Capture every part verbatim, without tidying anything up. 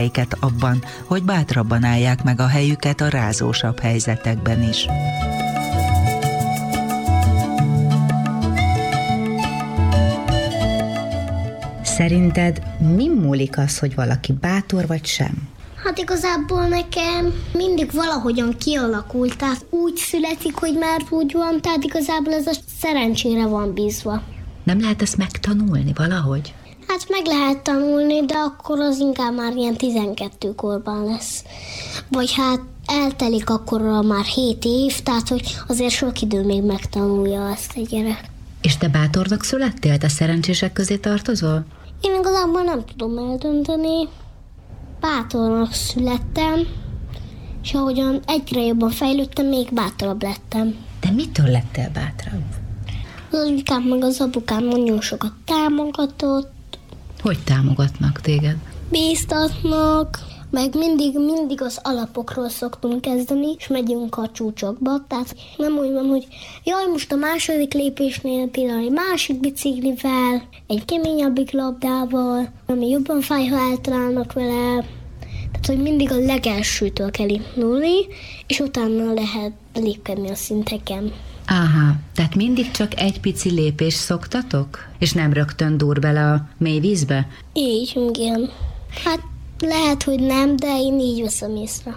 őket abban, hogy bátrabban állják meg a helyüket a rázósabb helyzetekben is. Szerinted mi múlik az, hogy valaki bátor vagy sem? Hát igazából nekem mindig valahogyan kialakult, tehát úgy születik, hogy már úgy van, tehát igazából ez a szerencsére van bízva. Nem lehet ezt megtanulni valahogy? Hát meg lehet tanulni, de akkor az inkább már ilyen tizenkettő korban lesz. Vagy hát eltelik akkorra már hét év, tehát hogy azért sok idő még megtanulja ezt egy gyerek. És te bátornak születtél? Te szerencsések közé tartozol? Én igazából nem tudom eldönteni. Bátornak születtem, és ahogyan egyre jobban fejlődtem, még bátorabb lettem. De mitől lettél bátrabb? Az anyukám meg az apukám nagyon sokat támogatott. Hogy támogatnak téged? Bíztatnak, meg mindig, mindig az alapokról szoktunk kezdeni, és megyünk a csúcsokba. Tehát nem úgy van, hogy jaj, most a második lépésnél például egy másik biciklivel, egy keményebbik labdával, ami jobban fáj, ha eltalálnak vele. Tehát, hogy mindig a legelsőtől kell indulni, és utána lehet lépkedni a szinteken. Aha, tehát mindig csak egy pici lépést szoktatok? És nem rögtön dur bele a mély vízbe? Így, igen. Hát lehet, hogy nem, de én így veszem észre.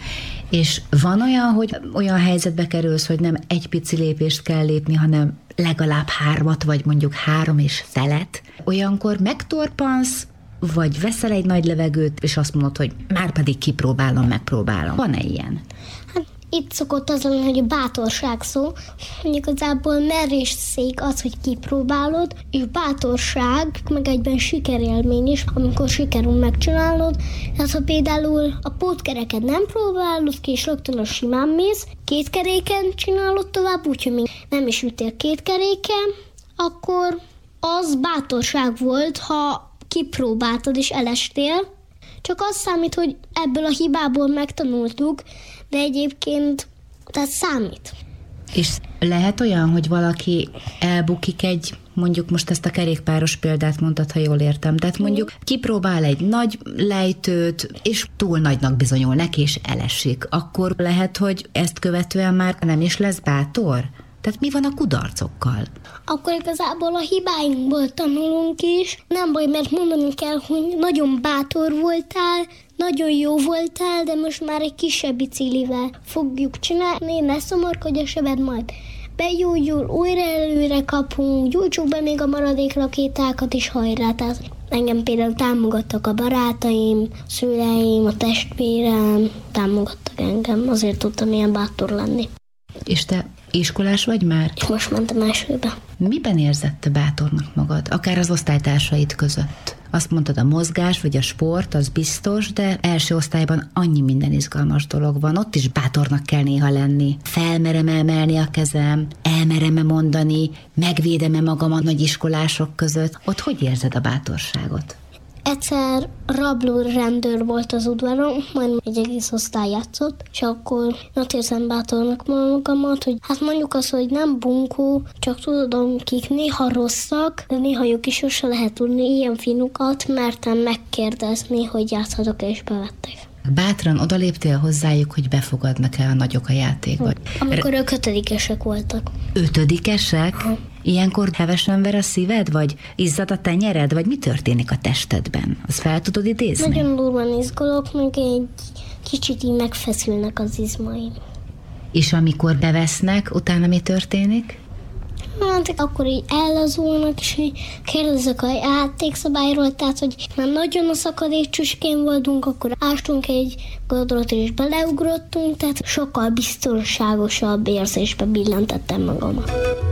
És van olyan, hogy olyan helyzetbe kerülsz, hogy nem egy pici lépést kell lépni, hanem legalább hármat, vagy mondjuk három és felet? Olyankor megtorpansz, vagy veszel egy nagy levegőt, és azt mondod, hogy már pedig kipróbálom, megpróbálom. Van-e ilyen? Hát itt szokott az lenni, hogy a bátorság szó, hogy igazából merészség az, hogy kipróbálod, és bátorság, meg egyben sikerélmény is, amikor sikerül megcsinálod. Tehát ha például a pótkereket nem próbálod ki, és rögtön a simán mész, két keréken csinálod tovább, úgyhogy még nem is ütél két keréken, akkor az bátorság volt, ha kipróbáltad és elestél. Csak az számít, hogy ebből a hibából megtanultuk, de egyébként tehát számít. És lehet olyan, hogy valaki elbukik egy, mondjuk most ezt a kerékpáros példát mondtad, ha jól értem, tehát mondjuk kipróbál egy nagy lejtőt, és túl nagynak bizonyul neki, és elesik. Akkor lehet, hogy ezt követően már nem is lesz bátor? Tehát mi van a kudarcokkal? Akkor igazából a hibáinkból tanulunk is. Nem baj, mert mondani kell, hogy nagyon bátor voltál, nagyon jó voltál, de most már egy kisebb biciklivel fogjuk csinálni, ne szomorkodj a sebed, majd begyógyul, újra előre kapunk, gyújtsuk be még a maradék rakétákat is, hajrá. Tehát engem például támogattak a barátaim, a szüleim, a testvérem, támogattak engem, azért tudtam ilyen bátor lenni. És te iskolás vagy már? És most mentem elsőbe. Miben érzed te bátornak magad, akár az osztálytársaid között? Azt mondtad, a mozgás vagy a sport, az biztos, de első osztályban annyi minden izgalmas dolog van, ott is bátornak kell néha lenni. Felmerem emelni a kezem, elmerem-e mondani, megvédem-e magam a nagyiskolások között. Ott hogy érzed a bátorságot? Egyszer rabló rendőr volt az udvaron, majd egy egész osztály játszott, és akkor ott érzem bátornak magamat, hogy hát mondjuk az, hogy nem bunkó, csak tudom, kik néha rosszak, de néha jók is sose lehet tudni ilyen finukat, mertem megkérdezni, hogy játszhatok, és bevettek. Bátran odaléptél hozzájuk, hogy befogadnak-e a nagyok a játékba? Amikor ők ötödikesek voltak. Ötödikesek? Ha. Ilyenkor hevesen ver a szíved, vagy izzad a tenyered, vagy mi történik a testedben? Azt fel tudod idézni? Nagyon durván izgulok, meg egy kicsit így megfeszülnek az izmaim. És amikor bevesznek, utána mi történik? Hát akkor így ellazulnak, és így kérdezek a játékszabályról, tehát, hogy már nagyon a szakadék csüskén voltunk, akkor ástunk egy godrot és beleugrottunk, tehát sokkal biztonságosabb érzésbe billentettem magamat.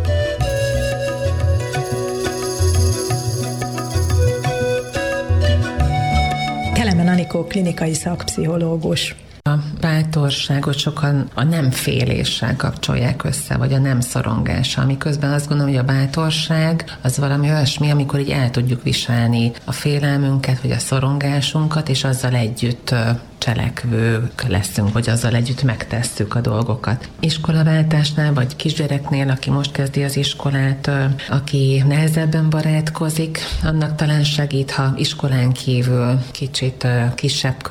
Kelemen Anikó klinikai szakpszichológus. A bátorságot sokan a nem féléssel kapcsolják össze, vagy a nem szorongással, miközben azt gondolom, hogy a bátorság az valami olyasmi, amikor így el tudjuk viselni a félelmünket, vagy a szorongásunkat, és azzal együtt cselekvők leszünk, vagy azzal együtt megtesszük a dolgokat. Iskolaváltásnál, vagy kisgyereknél, aki most kezdi az iskolát, aki nehezebben barátkozik, annak talán segít, ha iskolán kívül kicsit kisebb